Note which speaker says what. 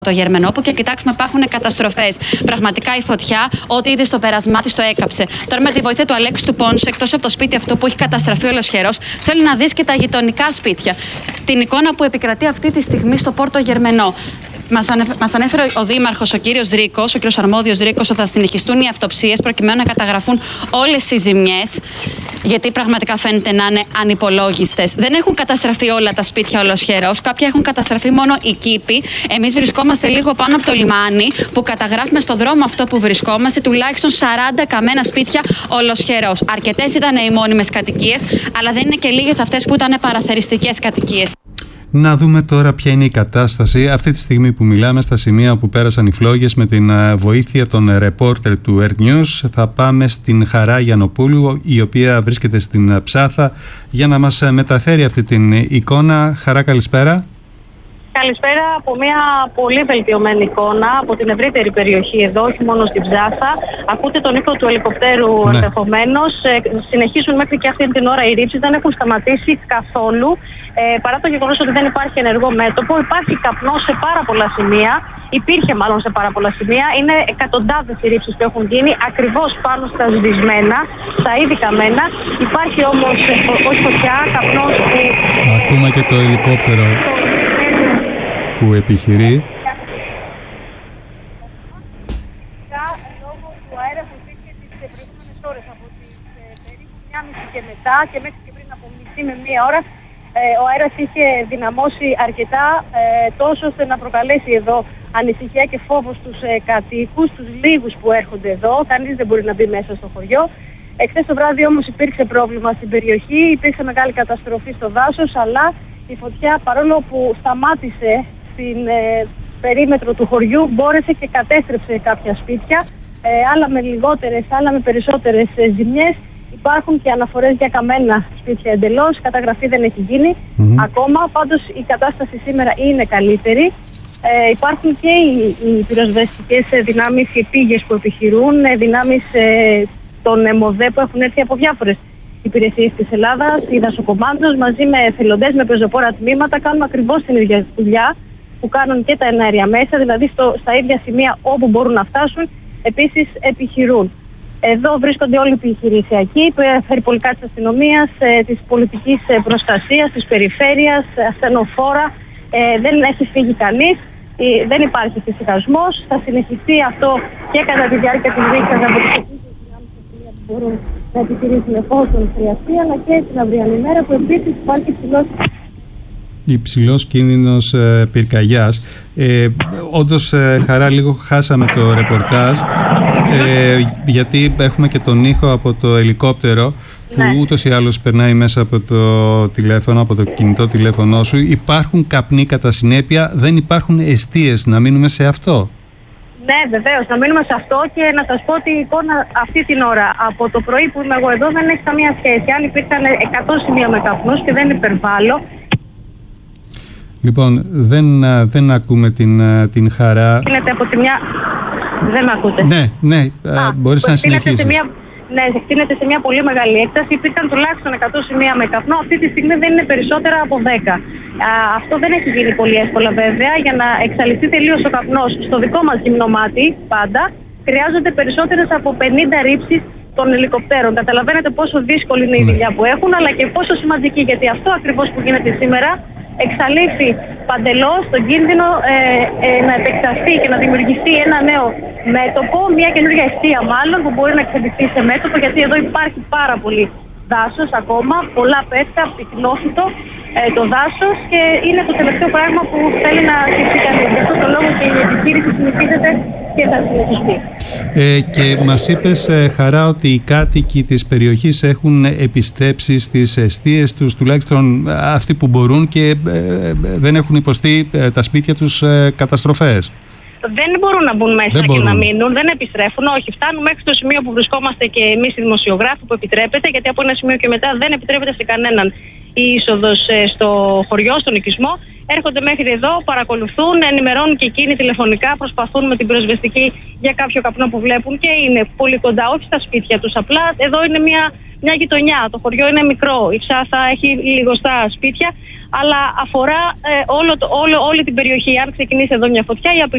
Speaker 1: το Γερμενό, όπου και κοιτάξουμε υπάρχουν καταστροφές. Πραγματικά η φωτιά, ό,τι είδε στο πέρασμά της το έκαψε. Τώρα με τη βοήθεια του Αλέξη του Πόνσου, εκτός από το σπίτι αυτό που έχει καταστραφεί ολοσχερός, θέλει να δεις και τα γειτονικά σπίτια. Την εικόνα που επικρατεί αυτή τη στιγμή στο Πόρτο Γερμενό. Μας ανέφερε ο Δήμαρχος, ο κύριος Ρίκος, ο κύριος Αρμόδιος Ρίκος, ότι θα συνεχιστούν οι αυτοψίες προκειμένου να καταγραφούν όλες οι ζημιές, γιατί πραγματικά φαίνεται να είναι ανυπολόγιστες. Δεν έχουν καταστραφεί όλα τα σπίτια ολοσχερός, κάποια έχουν καταστραφεί μόνο οι κήποι. Εμείς βρισκόμαστε λίγο πάνω από το λιμάνι, που καταγράφουμε στον δρόμο αυτό που βρισκόμαστε τουλάχιστον 40 καμένα σπίτια ολοσχερός. Αρκετές ήταν οι μόνιμες κατοικίες, αλλά δεν είναι και λίγες αυτές που ήταν παραθεριστικές κατοικίες.
Speaker 2: Να δούμε τώρα ποια είναι η κατάσταση αυτή τη στιγμή που μιλάμε στα σημεία που πέρασαν οι φλόγες με την βοήθεια των ρεπόρτερ του Earth News. Θα πάμε στην Χαρά Γιαννοπούλου, η οποία βρίσκεται στην Ψάθα, για να μας μεταφέρει αυτή την εικόνα. Χαρά, καλησπέρα.
Speaker 3: Καλησπέρα από μια πολύ βελτιωμένη εικόνα από την ευρύτερη περιοχή εδώ, όχι μόνο στην Ψάθα. Ακούτε τον ήχο του ελικοπτέρου ενδεχομένως. Συνεχίζουν μέχρι και αυτή την ώρα οι ρήψεις, δεν έχουν σταματήσει καθόλου. Παρά το γεγονός ότι δεν υπάρχει ενεργό μέτωπο, υπάρχει καπνό σε πάρα πολλά σημεία. Υπήρχε μάλλον σε πάρα πολλά σημεία. Είναι εκατοντάδες οι ρήψεις που έχουν γίνει ακριβώς πάνω στα σβησμένα, στα ήδη καμένα. Υπάρχει όμως όχι φωτιά, καπνός που.
Speaker 2: Ακούμε και το ελικόπτερο που επιχειρεί.
Speaker 3: Λόγω του αέρα που υπήρχε τις προηγούμενες ώρες από τις περίπου 1.30 και μετά και μέχρι και πριν από μισή με μία ώρα, ο αέρας είχε δυναμώσει αρκετά, τόσο ώστε να προκαλέσει εδώ ανησυχία και φόβο στους κατοίκους, τους λίγους που έρχονται εδώ. Κανείς δεν μπορεί να μπει μέσα στο χωριό. Εχθές το βράδυ όμως υπήρξε πρόβλημα στην περιοχή, υπήρξε μεγάλη καταστροφή στο δάσος, αλλά η φωτιά, παρόλο που σταμάτησε στην περίμετρο του χωριού, μπόρεσε και κατέστρεψε κάποια σπίτια, άλλα με λιγότερες, άλλα με περισσότερες ζημιές. Υπάρχουν και αναφορές για καμένα σπίτια εντελώς, καταγραφή δεν έχει γίνει ακόμα, πάντως η κατάσταση σήμερα είναι καλύτερη. Υπάρχουν και οι πυροσβεστικές δυνάμεις, οι πήγες που επιχειρούν, δυνάμεις των ΕΜΟΔΕ που έχουν έρθει από διάφορες υπηρεσίες της Ελλάδας, η Δασοκομάντος, μαζί με εθελοντές, με πεζοπόρα τμήματα, κάνουν ακριβώς την ίδια δουλειά που κάνουν και τα εναέρια μέσα, δηλαδή στα ίδια σημεία όπου μπορούν να φτάσουν, επίσης επιχειρούν. Εδώ βρίσκονται όλοι οι επιχειρησιακοί, περιπολικά της αστυνομίας, της πολιτικής προστασίας, της περιφέρειας, ασθενοφόρα. Δεν έχει φύγει κανείς, δεν υπάρχει φυσικασμός. Θα συνεχιστεί αυτό και κατά τη διάρκεια της νύχτας από τις δυνάμεις που μπορούν να επιχειρήσουν εφόσον χρειαστεί, αλλά και την αυριανή μέρα που επίσης υπάρχει
Speaker 2: υψηλός κίνδυνος πυρκαγιάς. Όντως, Χαρά, λίγο χάσαμε το ρεπορτάζ, γιατί έχουμε και τον ήχο από το ελικόπτερο που ούτως ή άλλως περνάει μέσα από το τηλέφωνο, από το κινητό τηλέφωνο σου. Υπάρχουν καπνοί κατά συνέπεια, δεν υπάρχουν εστίες. Να μείνουμε σε αυτό.
Speaker 3: Ναι, βεβαίως, να μείνουμε σε αυτό και να σας πω ότι η εικόνα αυτή την ώρα από το πρωί που είμαι εγώ εδώ δεν έχει καμία σχέση. Αν υπήρχαν 100 σημεία με καπνούς και δεν υπερβάλλω.
Speaker 2: Λοιπόν, δεν ακούμε την Χαρά.
Speaker 3: Γίνεται από τη μια. Δεν με ακούτε.
Speaker 2: Ναι, μπορείς να συνεχίσεις.
Speaker 3: Ναι, εκτείνεται σε μια πολύ μεγάλη έκταση. Υπήρχαν τουλάχιστον 100 σημεία με καπνό. Αυτή τη στιγμή δεν είναι περισσότερα από 10. Αυτό δεν έχει γίνει πολύ εύκολα βέβαια. Για να εξαλειφθεί τελείως ο καπνός στο δικό μας γυμνομάτι, πάντα, χρειάζονται περισσότερες από 50 ρήψεις των ελικοπτέρων. Καταλαβαίνετε πόσο δύσκολη είναι η δουλειά που έχουν, αλλά και πόσο σημαντική. Γιατί αυτό ακριβώς που γίνεται σήμερα εξαλείφει παντελώς τον κίνδυνο να επεκταθεί και να δημιουργηθεί ένα νέο μέτωπο, μια καινούργια εστία μάλλον που μπορεί να εξελιχθεί σε μέτωπο, γιατί εδώ υπάρχει πάρα πολύ δάσος ακόμα, πολλά πέτκα, πυκνόφυτο το δάσος, και είναι το τελευταίο πράγμα που θέλει να σκεφτεί κανείς. Γι' αυτό το λόγο και η επιχείρηση συνεχίζεται και θα συνεχιστεί.
Speaker 2: Και μας είπες, Χαρά, ότι οι κάτοικοι της περιοχής έχουν επιστρέψει στις εστίες τους, τουλάχιστον αυτοί που μπορούν, και δεν έχουν υποστεί τα σπίτια τους καταστροφές.
Speaker 3: Δεν μπορούν να μπουν μέσα και να μείνουν, δεν επιστρέφουν. Όχι, φτάνουν μέχρι το σημείο που βρισκόμαστε και εμείς οι δημοσιογράφοι, που επιτρέπεται, γιατί από ένα σημείο και μετά δεν επιτρέπεται σε κανέναν η είσοδος στο χωριό, στον οικισμό. Έρχονται μέχρι εδώ, παρακολουθούν, ενημερώνουν και εκείνοι τηλεφωνικά, προσπαθούν με την πυροσβεστική για κάποιο καπνό που βλέπουν, και είναι πολύ κοντά, όχι στα σπίτια τους. Απλά εδώ είναι μια γειτονιά. Το χωριό είναι μικρό. Η Ψάθα έχει λιγοστά σπίτια, αλλά αφορά όλη την περιοχή. Αν ξεκινήσει εδώ μια φωτιά, η